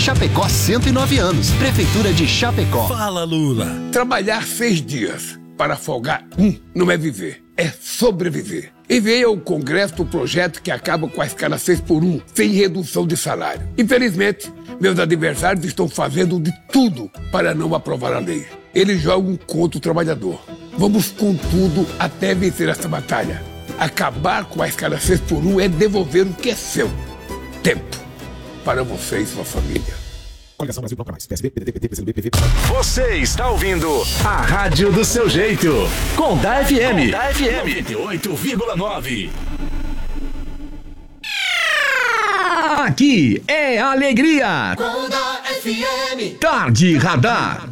Chapecó 109 anos. Prefeitura de Chapecó. Fala, Lula. Trabalhar 6 dias para folgar não é viver, é sobreviver. Enviei ao Congresso o projeto que acaba com a escala 6x1, sem redução de salário. Infelizmente, meus adversários estão fazendo de tudo para não aprovar a lei. Eles jogam contra o trabalhador. Vamos com tudo até vencer essa batalha. Acabar com a escala 6x1 é devolver o que é seu. Tempo para você e sua família. Coligação Brasil Bloco Mais. PSB, PDT, PT, PCdoB, PV. Você está ouvindo a Rádio do Seu Jeito. Conda FM. Conda FM 98,9. Aqui é alegria. Conda FM. Tarde Radar.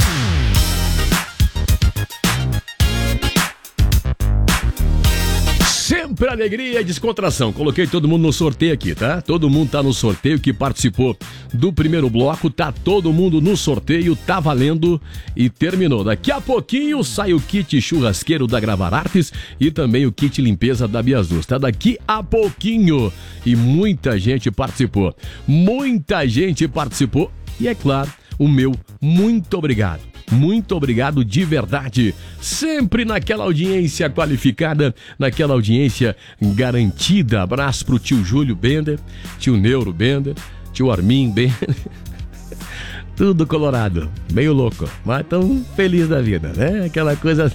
Sempre alegria e descontração. Coloquei todo mundo no sorteio aqui, tá? Todo mundo tá no sorteio que participou do primeiro bloco. Tá todo mundo no sorteio, tá valendo e terminou. Daqui a pouquinho sai o kit churrasqueiro da Gravar Artes e também o kit limpeza da Biazus. Tá daqui a pouquinho. E muita gente participou. Muita gente participou. E é claro, o meu muito obrigado. Muito obrigado de verdade, sempre naquela audiência qualificada, naquela audiência garantida. Abraço pro tio Júlio Bender, tio Neuro Bender, tio Armin Bender, tudo colorado, meio louco, mas tão feliz da vida, né? Aquela coisa...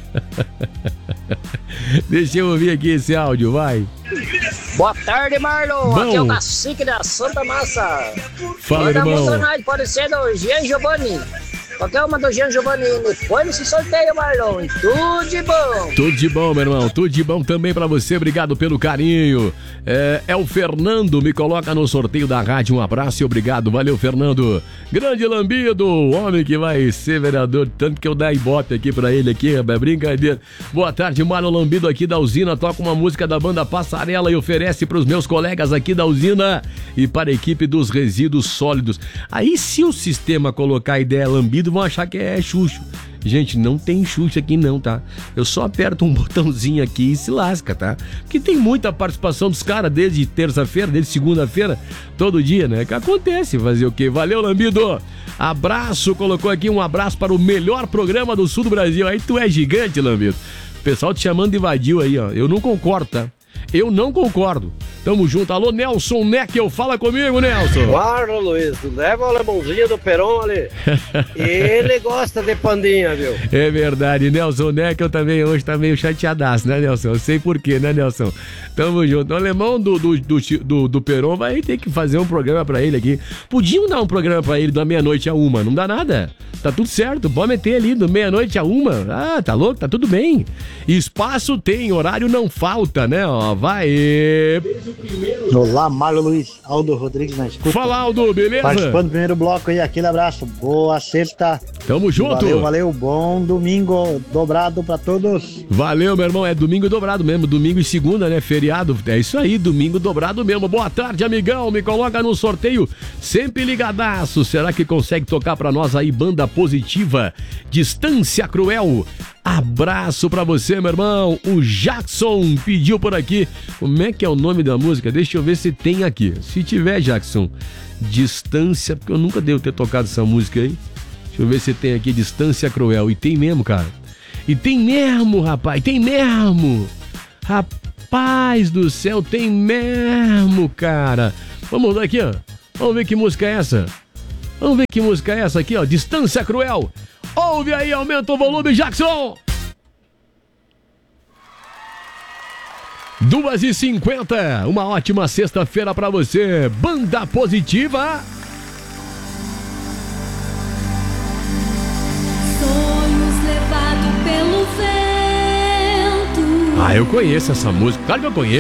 Deixa eu ouvir aqui esse áudio, vai. Boa tarde, Marlon. Bom. Aqui é o cacique da Santa Massa. Fala, irmão. Pode ser do Jean Giovanni. Qualquer uma do Jean Giovanni foi nesse sorteio, Marlon. E tudo de bom. Tudo de bom, meu irmão. Tudo de bom também pra você. Obrigado pelo carinho. É o Fernando, me coloca no sorteio da rádio. Um abraço e obrigado. Valeu, Fernando. Grande Lambido, o homem que vai ser vereador. Tanto que eu dei ibope aqui pra ele aqui, é brincadeira. Boa tarde, Marlon Lambido aqui da usina. Toca uma música da banda Passarela e oferece pros meus colegas aqui da usina e para a equipe dos resíduos sólidos. Aí, se o sistema colocar a ideia Lambido, vão achar que é Xuxo. Gente, não tem Xuxa aqui não, tá? Eu só aperto um botãozinho aqui e se lasca, tá? Porque tem muita participação dos caras desde terça-feira, desde segunda-feira, todo dia, né? Que acontece, fazer o quê? Valeu, Lambido! Abraço, colocou aqui um abraço para o melhor programa do sul do Brasil. Aí tu é gigante, Lambido. O pessoal te chamando de vadio aí, ó. Eu não concordo, tá? Eu não concordo. Tamo junto. Alô, Nelson Neckel, fala comigo, Nelson. Guarda, Luiz, leva o alemãozinho do Peron ali. Ele gosta de pandinha, viu? É verdade, Nelson Neckel também hoje tá meio chateadaço, né, Nelson? Eu sei porquê, né, Nelson? Tamo junto. O alemão do Peron vai ter que fazer um programa pra ele aqui. Podiam dar um programa pra ele da meia-noite a 1, não dá nada. Tá tudo certo, pode meter ali do meia-noite a 1. Ah, tá louco? Tá tudo bem. Espaço tem, horário não falta, né? Ó, vai. Olá, Marlon Luiz, Aldo Rodrigues na escuta. Fala, Aldo, beleza? Participando do primeiro bloco aí, aquele abraço. Boa sexta. Tamo junto. Valeu. Bom domingo dobrado pra todos. Valeu, meu irmão. É domingo dobrado mesmo. Domingo e segunda, né? Feriado. É isso aí, domingo dobrado mesmo. Boa tarde, amigão. Me coloca no sorteio. Sempre ligadaço. Será que consegue tocar pra nós aí, banda positiva? Distância Cruel. Abraço pra você, meu irmão. O Jackson pediu por aqui. Como é que é o nome da música? Deixa eu ver se tem aqui. Se tiver, Jackson, Distância, porque eu nunca devo ter tocado essa música aí. Deixa eu ver se tem aqui, Distância Cruel. E tem mesmo, cara. E tem mesmo, rapaz. Tem mesmo. Rapaz do céu, tem mesmo, cara. Vamos lá aqui, ó. Vamos ver que música é essa. Vamos ver que música é essa aqui, ó. Distância Cruel. Ouve aí, aumenta o volume, Jackson. 2h50, uma ótima sexta-feira pra você. Banda positiva. Sonhos levados pelo vento. Ah, eu conheço essa música. Claro que eu conheço.